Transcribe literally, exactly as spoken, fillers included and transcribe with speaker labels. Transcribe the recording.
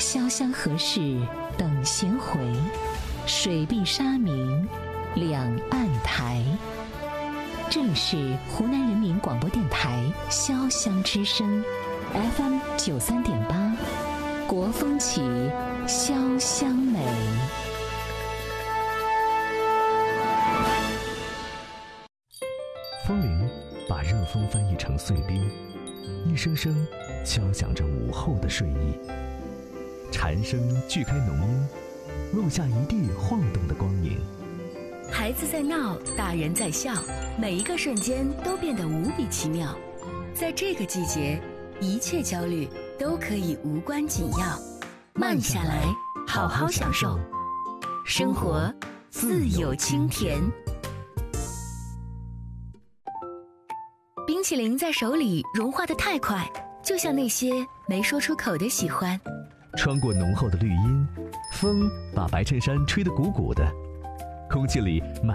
Speaker 1: 潇湘河市等闲回，水碧沙明两岸台。这里是湖南人民广播电台潇湘之声 F M 九三点八，国风起，潇湘美。
Speaker 2: 风铃把热风翻译成碎冰，一声声敲响着午后的睡意。蝉声锯开浓荫，落下一地晃动的光影。
Speaker 3: 孩子在闹，大人在笑，每一个瞬间都变得无比奇妙。在这个季节，一切焦虑都可以无关紧要，慢下来，好好享受生活，自有清甜。冰淇淋在手里融化得太快，就像那些没说出口的喜欢。
Speaker 2: 穿过浓厚的绿荫，风把白衬衫吹得鼓鼓的，空气里满